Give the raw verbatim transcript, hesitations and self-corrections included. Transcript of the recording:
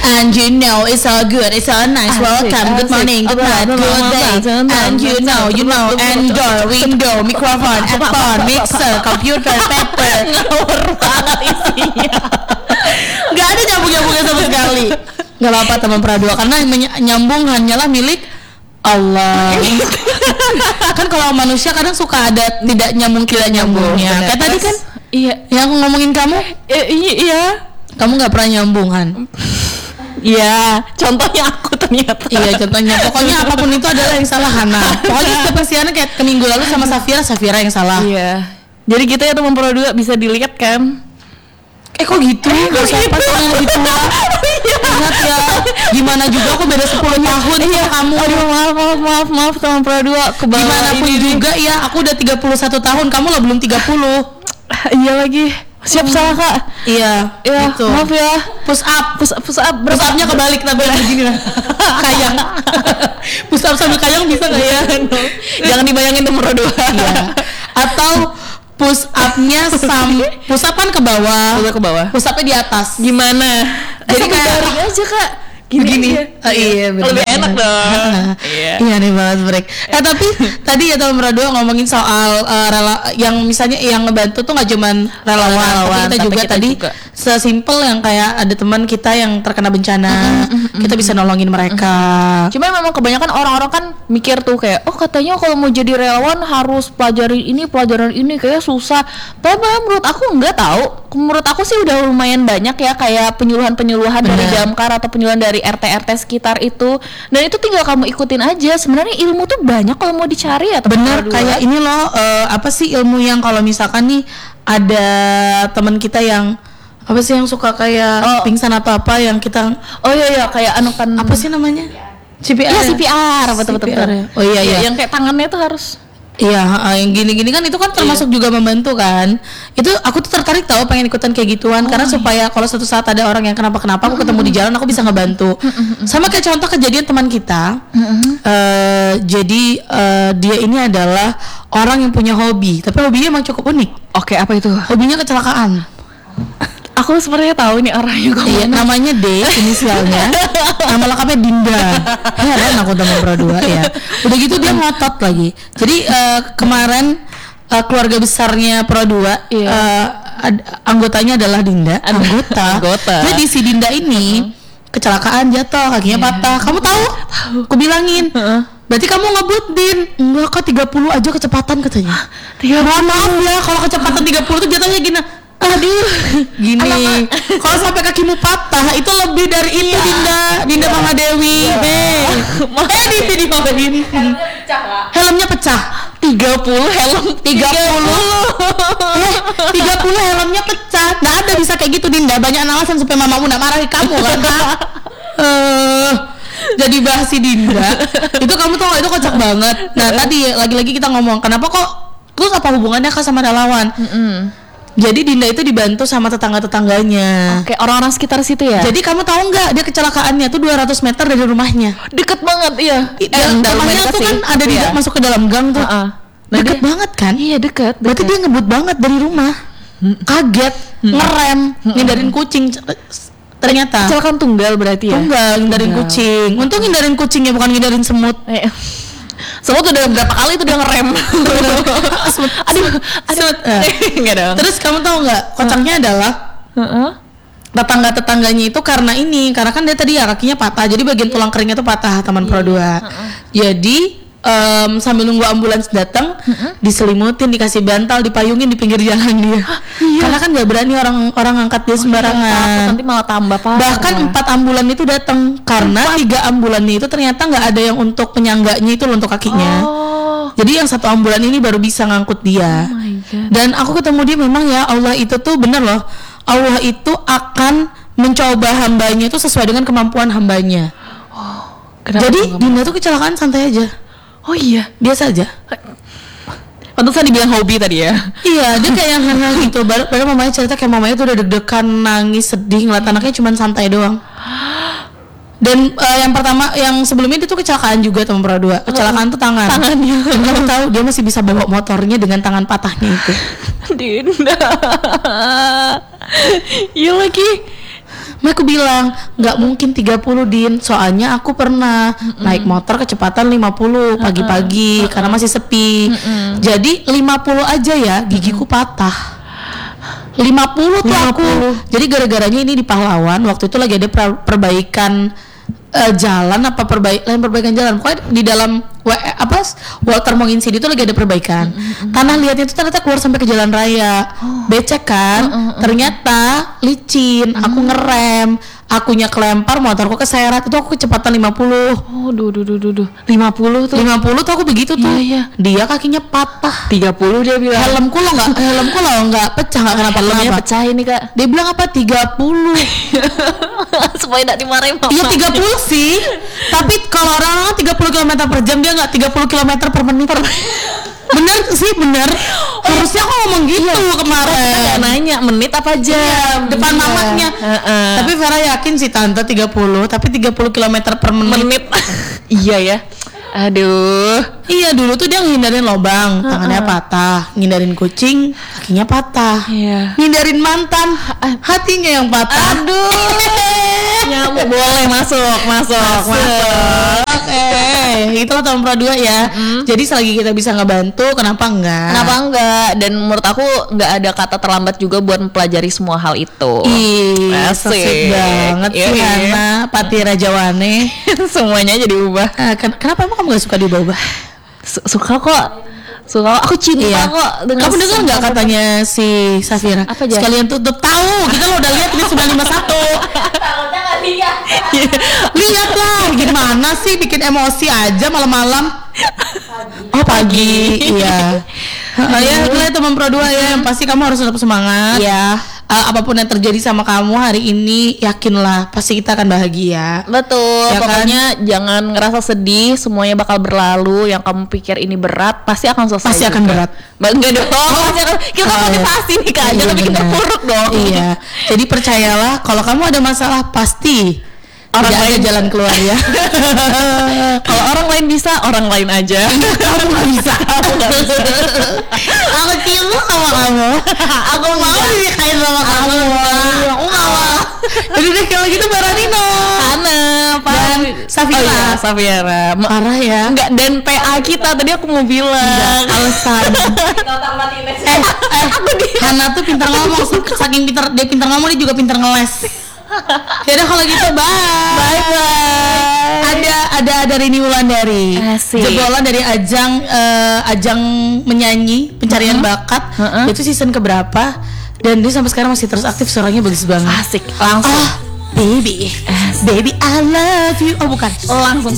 And you know it's all good, it's all nice. Welcome, good morning, good night, good day. And you know, you know, and door, window, microphone, headphone, mixer, computer, paper. Ngawur banget isinya. Gak ada nyambung-nyambungnya sama sekali. Gak apa-apa teman Pradua, karena nyambung hanyalah milik Allah. Kan kalau manusia kadang suka ada tidak nyambung tidak nyambungnya. Kayak tadi kan, iya, yang ngomongin kamu, I- iya, kamu nggak pernah nyambung kan? iya. Contohnya aku ternyata. Iya, contohnya. Pokoknya apapun itu adalah yang salah Hana. Pokoknya setiap persianan kayak ke minggu lalu sama Safira, Safira yang salah. Iya. Jadi kita ya teman Produa bisa dilihat kan? Eh kok gitu? Eh, gak usah pas orang lebih tua. Ingat ya, gimana juga aku beda sepuluh tahun sama kamu. Aduh, maaf, maaf, maaf, maaf teman Produa. Gimana pun juga ya, aku udah tiga puluh satu tahun, kamu lah belum tiga puluh. Iya lagi. Siap salah kak. Iya, ya, gitu. Maaf ya. Push up, push up, push up. Push upnya kebalik tapi begini lah. Kayang. Push up sambil kayang bisa nggak ya? Jangan dibayangin teman Produa. Iya. Atau push up-nya sam push up kan ke bawah. Ke bawah. Push up-nya di atas. Gimana? Jadi kayak aja kak. Gini, gini. Oh, iya, bener. Lebih enak dong. Iya. Iya nih banget break. Eh tapi tadi ya teman Pradua ngomongin soal uh, rela yang misalnya yang ngebantu tuh nggak cuman relawan, relawan, tapi kita tapi juga kita tadi juga. sesimpel yang kayak ada teman kita yang terkena bencana, Mm-hmm, mm-hmm, kita bisa nolongin mereka. Cuma memang kebanyakan orang-orang kan mikir tuh kayak, oh katanya kalau mau jadi relawan harus pelajarin ini, pelajaran ini kayak susah. Tapi menurut aku nggak tahu. Menurut aku sih udah lumayan banyak ya kayak penyuluhan-penyuluhan dari Damkar atau penyuluhan dari R T R T sekitar itu. Dan itu tinggal kamu ikutin aja. Sebenarnya ilmu tuh banyak kalau mau dicari ya. Bener, kayak ini loh uh, apa sih ilmu yang kalau misalkan nih ada teman kita yang apa sih yang suka kayak oh. pingsan atau apa yang kita oh iya iya kayak anu kan apa sih namanya C P R iya C P R betul betul, betul. Ya? Oh iya iya yang kayak tangannya tuh harus iya uh, yang gini-gini kan itu kan termasuk iya. juga membantu kan itu aku tuh tertarik tahu pengen ikutan kayak gituan oh, karena iya. supaya kalau suatu saat ada orang yang kenapa-kenapa aku ketemu di jalan aku bisa ngebantu sama kayak contoh kejadian teman kita uh, jadi uh, dia ini adalah orang yang punya hobi tapi hobinya emang cukup unik. Oke, apa itu? Hobinya kecelakaan. Aku sebenarnya tahu nih orangnya. Iya, namanya D inisialnya. Nama lengkapnya Dinda. Heran aku teman Pradua ya. Udah gitu dia ngotot lagi. Jadi uh, kemarin uh, keluarga besarnya Pradua iya. uh, ad- anggotanya adalah Dinda. Anggota. Anggota. Jadi si Dinda ini uh-huh. kecelakaan jatuh, kakinya yeah. patah. Kamu tahu? Tahu. Aku bilangin. Uh-huh. Berarti kamu ngebut Din. Enggak kak tiga puluh aja kecepatan katanya. tiga puluh Maaf ya kalau kecepatan tiga puluh tuh jatuhnya gini. Aduh, gini. Kalau sampai kakimu patah itu lebih dari itu Dinda, Dinda Mama Dewi. Eh, eh di video ini. Helmnya pecah, Kak. Helmnya pecah. tiga puluh helm tiga puluh. Eh, tiga puluh helmnya pecah. Enggak ada bisa kayak gitu Dinda. Banyak alasan supaya mamamu enggak marahi kamu kan. Eh, jadi bahas si Dinda. Itu kamu tau gak itu kocak banget. Nah, tadi lagi-lagi kita ngomong, kenapa kok terus apa hubungannya Kak sama relawan? Mm-mm. Jadi Dinda itu dibantu sama tetangga-tetangganya. Oke, orang-orang sekitar situ ya. Jadi kamu tahu nggak dia kecelakaannya tuh dua ratus meter dari rumahnya. Deket banget iya. Dan eh, rumahnya tuh kan ada di ya. masuk ke dalam gang tuh. Uh-uh. Nah, deket dia, banget kan? Iya deket. Berarti deket. Dia ngebut banget dari rumah. Hmm. Kaget, hmm. ngerem, hmm. ngindarin kucing. Ternyata kecelakaan tunggal berarti ya. Tunggal, ngindarin tunggal. kucing. Untung ngindarin kucingnya bukan ngindarin semut. Eh. Semua tuh udah berapa kali tuh dia ngerem. Aduh, aduh. Enggak dong. Terus kamu tahu nggak? Kocaknya uh. adalah uh-uh. tetangga-tetangganya itu karena ini, karena kan dia tadi ya kakinya patah, jadi bagian tulang keringnya tuh patah teman yeah. Produa. Uh-uh. Jadi um, sambil nunggu ambulans datang, uh-uh. diselimutin, dikasih bantal, dipayungin di pinggir jalan dia. Huh, iya. Karena kan nggak berani orang-orang angkat dia oh, sembarangan. Iya, nanti malah tambah parah. Bahkan empat ambulan itu datang karena empat. tiga ambulannya itu ternyata nggak ada yang untuk penyangganya itu untuk kakinya. Oh. Jadi yang satu ambulan ini baru bisa ngangkut dia. Oh my God. Dan aku ketemu dia memang ya Allah itu tuh bener loh. Allah itu akan mencoba hambanya itu sesuai dengan kemampuan hambanya. Oh, jadi Dinda tuh kecelakaan santai aja. Oh iya, biasa aja. Pantesan dibilang hobi tadi ya. Iya, dia kayak yang hal gitu. Baru, baru mamanya cerita kayak mamanya tuh udah deg-degan, nangis, sedih ngeliat anaknya cuma santai doang. Dan uh, yang pertama, yang sebelumnya dia tuh kecelakaan juga teman Pradua. Kecelakaan tuh tangan. Tangannya. Dan kamu tahu dia masih bisa bawa motornya dengan tangan patahnya itu. Dinda. Iya lagi. Makanya aku bilang nggak mungkin tiga puluh Din, soalnya aku pernah Mm-mm. naik motor kecepatan lima puluh pagi-pagi Uh-uh. karena masih sepi. Mm-mm. Jadi lima puluh aja ya gigiku Mm-mm. patah. lima puluh tuh lima puluh. Aku. Jadi gara-garanya ini di Pahlawan waktu itu lagi ada perbaikan uh, jalan apa perbaik lain perbaikan jalan. Pokoknya di dalam apa Walter Monginsidi itu lagi ada perbaikan. Mm-hmm. Tanah liatnya itu ternyata keluar sampai ke jalan raya. Oh. Becek kan? Mm-hmm. Ternyata licin. Mm-hmm. Aku ngerem, akunya kelempar, motorku keseret. Itu aku kecepatan lima puluh. Oh, duh duh duh duh. lima puluh tuh. lima puluh tuh aku begitu tuh. Iya, iya. Dia kakinya patah. tiga puluh dia bilang. Helmku lo enggak helmku lo enggak pecah enggak kenapa helmnya kenapa. Pecah ini, Kak. Dia bilang apa tiga puluh. Supaya enggak dimarahin mama. Iya tiga puluh sih. Tapi kalau orang tiga puluh kilometer per jam dia enggak tiga puluh kilometer per menit. Bener sih, bener. Harusnya aku ngomong gitu iya. Kemarin. Kita nanya menit apa jam? Iya, depan iya. Mamanya. Uh-uh. Tapi Vera yakin sih tante tiga puluh, tapi tiga puluh kilometer per menit. menit. Iya ya. Aduh. Iya, dulu tuh dia ngindarin lobang, uh-uh. tangannya patah, ngindarin kucing, kakinya patah. Iya. Ngindarin mantan, hatinya yang patah. Aduh. Nyamuk boleh masuk, masuk, masuk. masuk. Oke, okay. Itulah tahun Pro dua ya. Mm. Jadi selagi kita bisa ngebantu, kenapa enggak? Kenapa enggak? Dan menurut aku enggak ada kata terlambat juga buat mempelajari semua hal itu. Ih, asik banget iya, sih iya. Hana, Pati Rajawane. Semuanya jadi ubah. Uh, ken- kenapa emang kamu gak suka diubah-ubah? Su- suka kok. Suka aku cinta iya. kok dengan kamu dengar nggak katanya si Safira apa aja? Sekalian tutup tahu kita lo udah lihat ini sembilan lima satu takutnya nggak lihat lihat lah gimana sih bikin emosi aja malam-malam pagi. Oh pagi iya uh, ya itulah teman Pro dua ya yang pasti kamu harus tetap semangat ya. Uh, apapun yang terjadi sama kamu hari ini yakinlah pasti kita akan bahagia. Betul ya pokoknya kan? Jangan ngerasa sedih, semuanya bakal berlalu. Yang kamu pikir ini berat pasti akan selesai pasti juga. Akan berat enggak dong oh, kita oh, motivasi nih Kak iya, jangan bikin terpuruk dong. Iya jadi percayalah kalau kamu ada masalah pasti orang lain ada jalan keluar ya. Kalau orang lain bisa, orang lain aja. Aku nggak bisa. Aku nggak bisa. Aku cium sama kamu. Aku mau dinikahin sama kamu. Aku mau. Jadi deh kalau gitu Baranino, Hana, dan Safira. Oh iya, Safira. Parah ya. Enggak dan P A kita tadi aku mau bilang. Alasan. eh, eh, Hana tuh pintar ngomong. Saking pintar dia pintar ngomong dia juga pintar ngeles. Yaudah kalau gitu bye. Bye bye. Ada ada ada Rini Wulandari. Asik. Jebolan dari ajang uh, ajang menyanyi pencarian uh-huh. bakat. Uh-huh. Itu season keberapa? Dan dia sampai sekarang masih terus aktif, suaranya bagus banget. Asik. Langsung. Oh, baby. Baby I love you. Oh bukan. Langsung